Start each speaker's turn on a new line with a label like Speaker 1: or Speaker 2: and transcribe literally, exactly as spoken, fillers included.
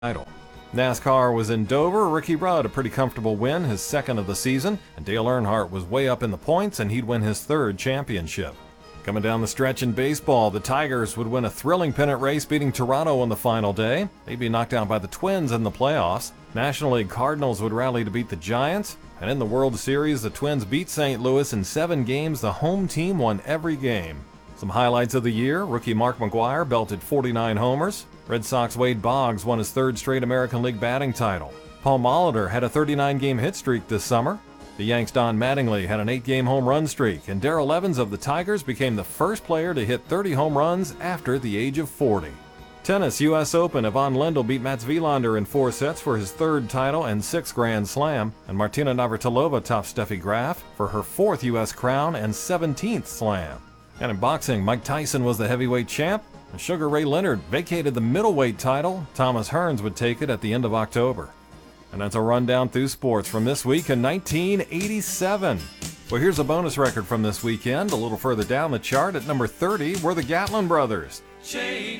Speaker 1: title. NASCAR was in Dover. Ricky Rudd, a pretty comfortable win, his second of the season, and Dale Earnhardt was way up in the points and he'd win his third championship. Coming down the stretch in baseball, the Tigers would win a thrilling pennant race, beating Toronto on the final day. They'd be knocked out by the Twins in the playoffs. National League Cardinals would rally to beat the Giants. And in the World Series, the Twins beat Saint Louis in seven games. The home team won every game. Some highlights of the year: rookie Mark McGwire belted forty-nine homers. Red Sox Wade Boggs won his third straight American League batting title. Paul Molitor had a thirty-nine game hit streak this summer. The Yanks' Don Mattingly had an eight game home run streak, and Darrell Evans of the Tigers became the first player to hit thirty home runs after the age of forty. Tennis, U S Open, Yvonne Lendl beat Mats Wilander in four sets for his third title and sixth Grand Slam, and Martina Navratilova topped Steffi Graf for her fourth U S crown and seventeenth Slam. And in boxing, Mike Tyson was the heavyweight champ, and Sugar Ray Leonard vacated the middleweight title. Thomas Hearns would take it at the end of October. And that's a rundown through sports from this week in nineteen eighty-seven. Well, here's a bonus record from this weekend. A little further down the chart at number thirty were the Gatlin Brothers. Shane